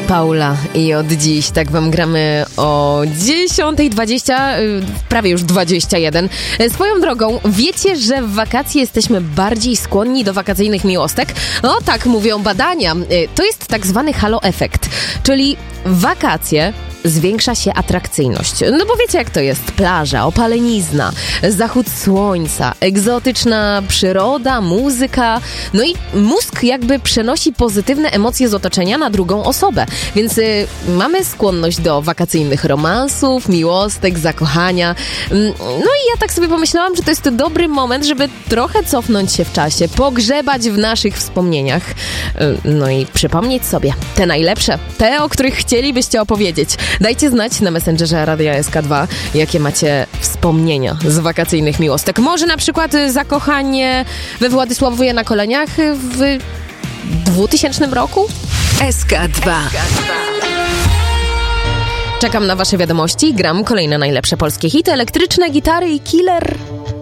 Paula i od dziś tak wam gramy o 10:20, prawie już 21. Swoją drogą, wiecie, że w wakacje jesteśmy bardziej skłonni do wakacyjnych miłostek? No tak mówią badania. To jest tak zwany halo efekt, czyli wakacje zwiększa się atrakcyjność. No bo wiecie jak to jest, plaża, opalenizna, zachód słońca, egzotyczna przyroda, muzyka, no i mózg jakby przenosi pozytywne emocje z otoczenia na drugą osobę, więc mamy skłonność do wakacyjnych romansów, miłostek, zakochania. No i ja tak sobie pomyślałam, że to jest dobry moment, żeby trochę cofnąć się w czasie, pogrzebać w naszych wspomnieniach, no i przypomnieć sobie te najlepsze, te, o których chcielibyście opowiedzieć. Dajcie znać na Messengerze Radia SK2, jakie macie wspomnienia z wakacyjnych miłostek. Może na przykład zakochanie we Władysławowie na Koleniach w 2000 roku? SK2. Czekam na wasze wiadomości. Gram kolejne najlepsze polskie hity, elektryczne gitary i killer